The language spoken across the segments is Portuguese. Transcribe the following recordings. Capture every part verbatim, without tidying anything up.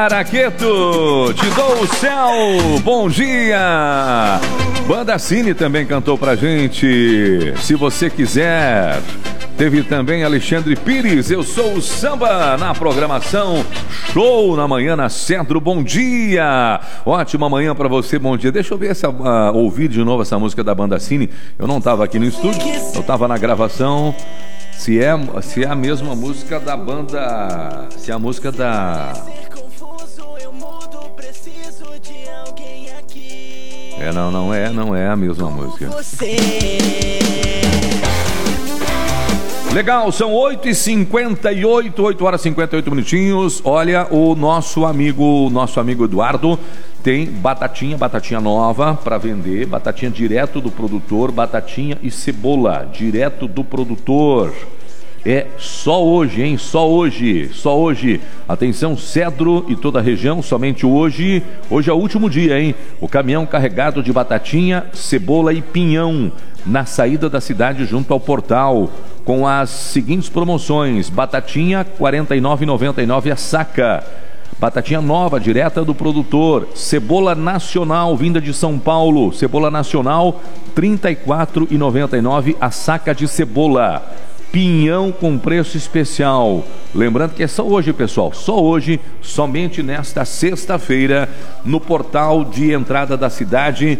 Araqueto, te dou o céu, bom dia! Banda Cine também cantou pra gente, se você quiser. Teve também Alexandre Pires, eu sou o samba na programação. Show na manhã na Centro, bom dia! Ótima manhã pra você, bom dia. Deixa eu ver se uh, ouvir de novo essa música da Banda Cine. Eu não tava aqui no estúdio, eu tava na gravação. Se é, se é a mesma música da banda, se é a música da... É, não, não é, não é a mesma música. Legal, são oito e cinquenta e oito, oito horas e cinquenta e oito minutinhos. Olha, o nosso amigo, nosso amigo Eduardo tem batatinha, batatinha nova para vender, batatinha direto do produtor, batatinha e cebola direto do produtor. É só hoje, hein? Só hoje, só hoje. Atenção, Cedro e toda a região, somente hoje. Hoje é o último dia, hein? O caminhão carregado de batatinha, cebola e pinhão na saída da cidade junto ao portal, com as seguintes promoções: batatinha quarenta e nove reais e noventa e nove centavos a saca. Batatinha nova, direta do produtor. Cebola nacional, vinda de São Paulo. Cebola nacional, trinta e quatro reais e noventa e nove centavos a saca de cebola. Pinhão com preço especial. Lembrando que é só hoje, pessoal. Só hoje, somente nesta sexta-feira, no portal de entrada da cidade,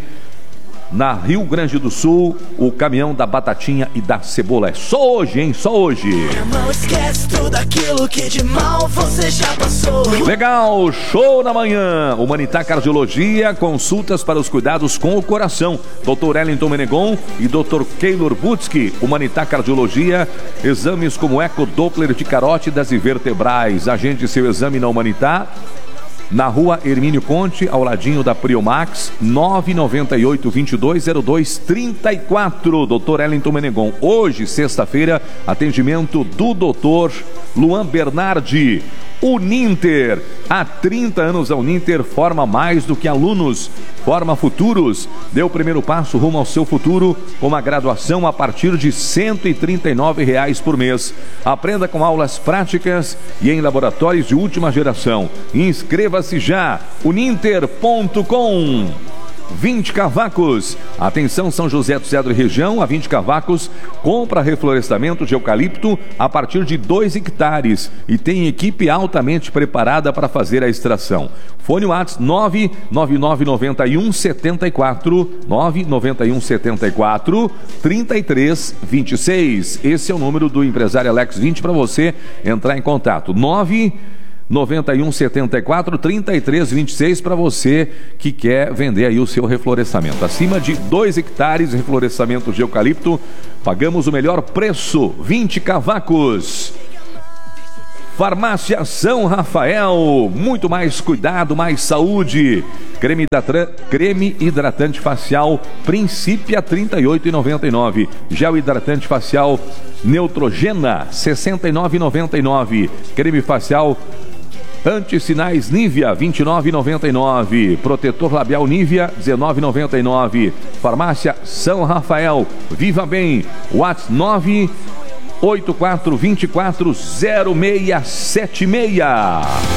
na Rio Grande do Sul, o caminhão da batatinha e da cebola. É só hoje, hein? Só hoje. Não esquece tudo aquilo que de mal você já passou. Legal, show na manhã. Humanitá Cardiologia, consultas para os cuidados com o coração. doutor Ellington Menegon e doutor Keylor Butzki. Humanitá Cardiologia, exames como eco, Doppler de carótidas e vertebrais. Agende seu exame na Humanitá, na rua Hermínio Conte, ao ladinho da Priomax, nove nove oito, vinte e dois, zero dois, trinta e quatro. doutor Ellington Menegon. Hoje, sexta-feira, atendimento do doutor Luan Bernardi. Uninter, há trinta anos a Uninter forma mais do que alunos, forma futuros. Dê o primeiro passo rumo ao seu futuro com uma graduação a partir de cento e trinta e nove reais por mês. Aprenda com aulas práticas e em laboratórios de última geração. Inscreva-se já, uninter ponto com. vinte Cavacos. Atenção, São José do Cedro e região, a vinte Cavacos compra reflorestamento de eucalipto a partir de dois hectares e tem equipe altamente preparada para fazer a extração. Fone WhatsApp nove nove nove nove um sete quatro nove nove um sete quatro três três dois seis. Esse é o número do empresário Alex vinte para você entrar em contato. nove nove um sete quatro três três dois seis para você que quer vender aí o seu reflorestamento. Acima de dois hectares, reflorestamento de eucalipto, pagamos o melhor preço. vinte Cavacos. Farmácia São Rafael, muito mais cuidado, mais saúde. Creme, hidratran... Creme hidratante facial Princípio trinta e oito reais e noventa e nove centavos. Gel hidratante facial Neutrogena sessenta e nove reais e noventa e nove centavos. Creme facial Antissinais Nivea vinte e nove reais e noventa e nove centavos. Protetor labial Nivea dezenove reais e noventa e nove centavos. Farmácia São Rafael. Viva bem. WhatsApp nove oito quatro dois quatro zero seis sete seis.